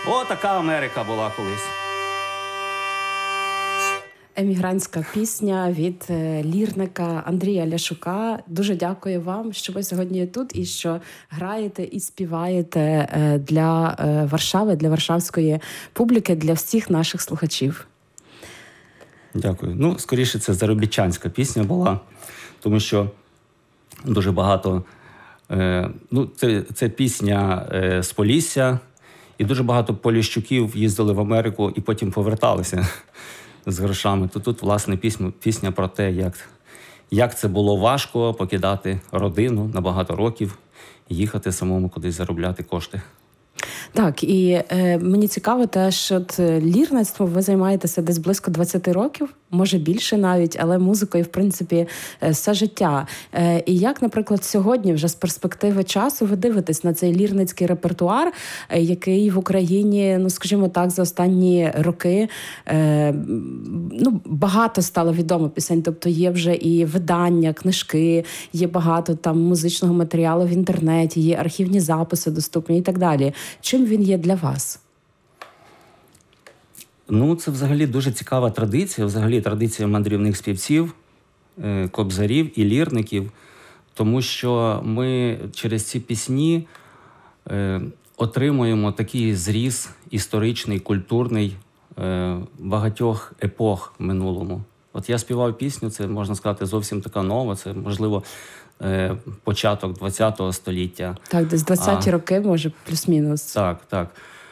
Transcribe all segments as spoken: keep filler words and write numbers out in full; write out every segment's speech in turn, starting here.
О, така Америка була колись. Емігрантська пісня від лірника Андрія Ляшука. Дуже дякую вам, що ви сьогодні є тут і що граєте і співаєте для Варшави, для варшавської публіки, для всіх наших слухачів. Дякую. Ну, скоріше, це заробітчанська пісня була, тому що дуже багато... Е, ну, це, це пісня е, з Полісся, і дуже багато поліщуків їздили в Америку і потім поверталися з грошами. То тут, власне, пісня, пісня про те, як, як це було важко покидати родину на багато років, їхати самому кудись заробляти кошти. Так, і е, мені цікаво теж, от лірництво ви займаєтеся десь близько двадцять років, може більше навіть, але музикою, в принципі, все життя. Е, і як, наприклад, сьогодні вже з перспективи часу ви дивитесь на цей лірницький репертуар, е, який в Україні, ну, скажімо так, за останні роки е, ну, багато стало відомо пісень, тобто є вже і видання, книжки, є багато там музичного матеріалу в інтернеті, є архівні записи доступні і так далі. Чим він є для вас? Ну, це взагалі дуже цікава традиція, взагалі традиція мандрівних співців, кобзарів і лірників, тому що ми через ці пісні е, отримуємо такий зріз історичний, культурний е, багатьох епох в минулому. От я співав пісню, це, можна сказати, зовсім така нова, це, можливо, е, початок ХХ століття. Так, десь двадцяті роки, може, плюс-мінус. Так, так.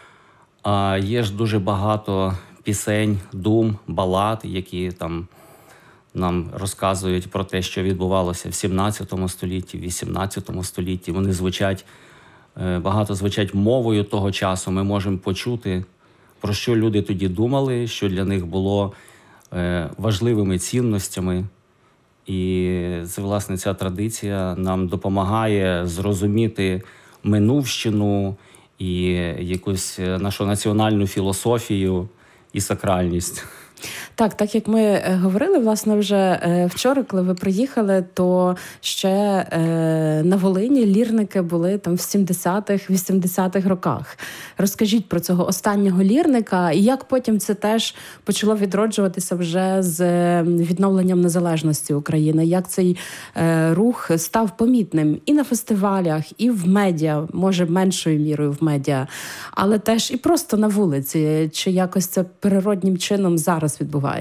А є ж дуже багато пісень, дум, балад, які там нам розказують про те, що відбувалося в сімнадцятому столітті, в вісімнадцятому столітті. Вони звучать, багато звучать мовою того часу. Ми можемо почути, про що люди тоді думали, що для них було важливими цінностями. І це, власне, ця традиція нам допомагає зрозуміти минувщину і якусь нашу національну філософію і сакральність. Так, так як ми говорили, власне, вже вчора, коли ви приїхали, то ще е, на Волині лірники були там в сімдесятих, вісімдесятих роках. Розкажіть про цього останнього лірника і як потім це теж почало відроджуватися вже з відновленням незалежності України, як цей е, рух став помітним і на фестивалях, і в медіа, може меншою мірою в медіа, але теж і просто на вулиці, чи якось це природнім чином зараз відбувається?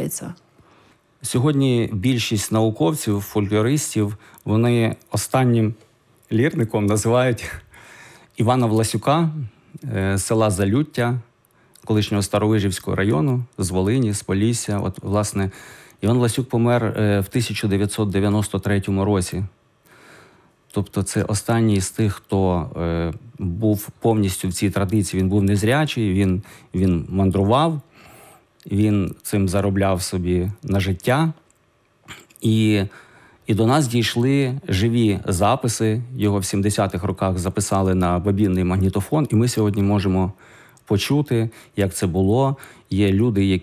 Сьогодні більшість науковців, фольклористів, вони останнім лірником називають Івана Власюка з села Залюття, колишнього Старовижівського району, з Волині, з Полісся. От, власне, Іван Власюк помер в тисяча дев'ятсот дев'яносто третьому році. Тобто це останній з тих, хто е, був повністю в цій традиції. Він був незрячий, він, він мандрував. Він цим заробляв собі на життя. І, і до нас дійшли живі записи. Його в сімдесятих роках записали на бобінний магнітофон. І ми сьогодні можемо почути, як це було. Є люди, які